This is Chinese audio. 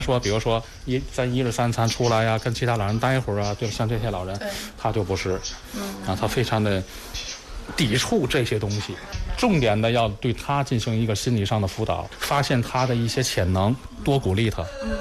说，比如说咱一日三餐出来呀，跟其他老人待一会儿啊，对，像这些老人，他就不是，他非常的抵触这些东西。重点的要对他进行一个心理上的辅导，发现他的一些潜能，多鼓励他。